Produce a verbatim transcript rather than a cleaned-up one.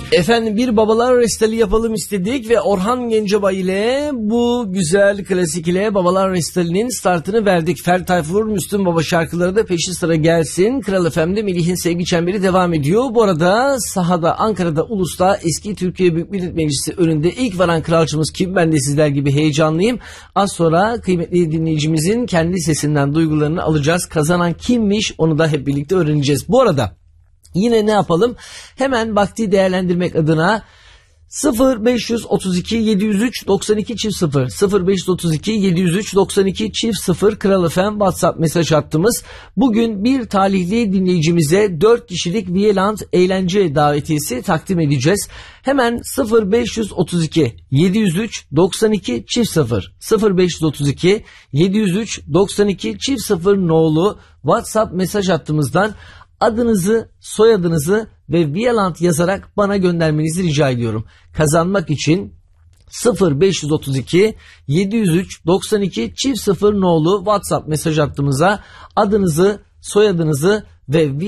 Efendim bir babalar resitali yapalım istedik ve Orhan Gencebay ile bu güzel klasik ile babalar resitalinin startını verdik. Ferdi Tayfur, Müslüm Baba şarkıları da peşi sıra gelsin. Kral F M'de Melih'in Sevgi Çemberi devam ediyor. Bu arada sahada, Ankara'da, Ulus'ta eski Türkiye Büyük Millet Meclisi önünde ilk varan kralcımız kim? Ben de sizler gibi heyecanlıyım. Az sonra kıymetli dinleyicimizin kendi sesinden duygularını alacağız. Kazanan kimmiş onu da hep birlikte öğreneceğiz. Bu arada yine ne yapalım? Hemen vakti değerlendirmek adına sıfır beş otuz iki yedi yüz üç doksan iki çift sıfır sıfır beş otuz iki yedi yüz üç doksan iki çift sıfır Kral F M WhatsApp mesaj hattımız. Bugün bir talihli dinleyicimize dört kişilik Viyeland eğlence davetiyesi takdim edeceğiz. Hemen sıfır beş otuz iki yedi yüz üç doksan iki çift sıfır sıfır beş otuz iki yedi yüz üç doksan iki çift sıfır nolu WhatsApp mesaj hattımızdan adınızı, soyadınızı ve Viyeland yazarak bana göndermenizi rica ediyorum. Kazanmak için sıfır beş otuz iki yedi yüz üç doksan iki çift sıfır nolu WhatsApp mesaj hattımıza adınızı, soyadınızı ve